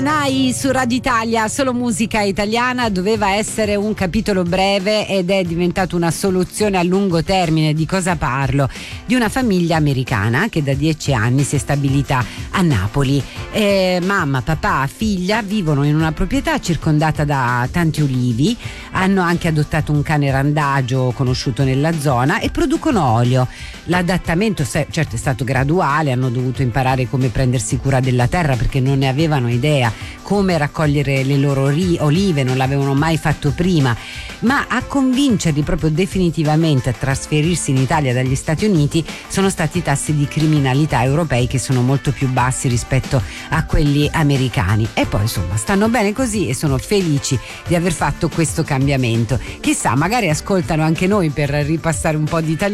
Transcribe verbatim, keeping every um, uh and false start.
Nai su Radio Italia, solo musica italiana, doveva essere un capitolo breve ed è diventato una soluzione a lungo termine. Di cosa parlo? Di una famiglia americana che da dieci anni si è stabilita a Napoli. Eh, mamma, papà, figlia vivono in una proprietà circondata da tanti ulivi, hanno anche adottato un cane randagio conosciuto nella zona e producono olio. L'adattamento certo è stato graduale, hanno dovuto imparare come prendersi cura della terra perché non ne avevano idea, come raccogliere le loro ri- olive, non l'avevano mai fatto prima, ma a convincerli proprio definitivamente a trasferirsi in Italia dagli Stati Uniti sono stati i tassi di criminalità europei, che sono molto più bassi rispetto a quelli americani. E poi insomma stanno bene così e sono felici di aver fatto questo cambiamento. Chissà, magari ascoltano anche noi per ripassare un po' di italiano